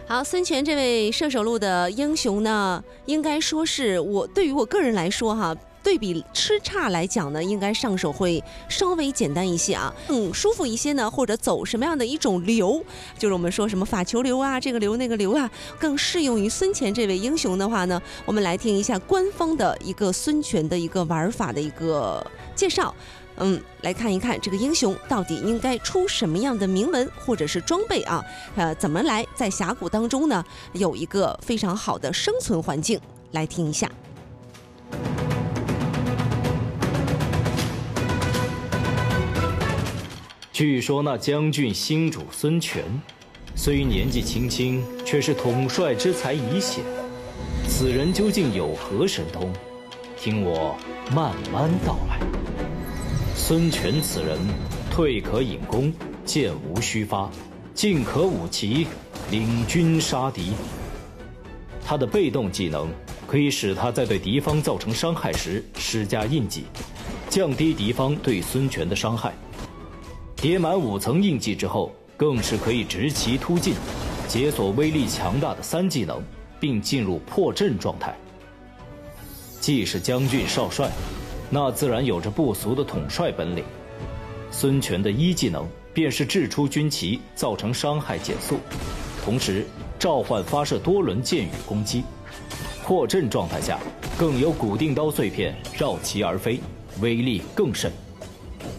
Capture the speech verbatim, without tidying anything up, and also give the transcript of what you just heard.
好，孙权这位射手路的英雄呢，应该说是我对于我个人来说哈。对比吃叉来讲呢，应该上手会稍微简单一些啊，更舒服一些呢，或者走什么样的一种流，就是我们说什么法球流啊，这个流那个流啊，更适用于孙权这位英雄的话呢，我们来听一下官方的一个孙权的一个玩法的一个介绍。嗯，来看一看这个英雄到底应该出什么样的铭文或者是装备啊？呃，怎么来在峡谷当中呢有一个非常好的生存环境？来听一下。 据说那将军新主孙权，虽年纪轻轻，却是统帅之才已显。此人究竟有何神通？听我慢慢道来。孙权此人，退可引弓，箭无虚发，进可舞旗，领军杀敌。他的被动技能可以使他在对敌方造成伤害时施加印记，降低敌方对孙权的伤害。叠满五层印记之后，更是可以执旗突进，解锁威力强大的三技能，并进入破阵状态。既是将军少帅，那自然有着不俗的统帅本领。孙权的一技能便是掷出军旗，造成伤害减速，同时召唤发射多轮箭雨攻击。破阵状态下，更有古定刀碎片绕旗而飞，威力更甚。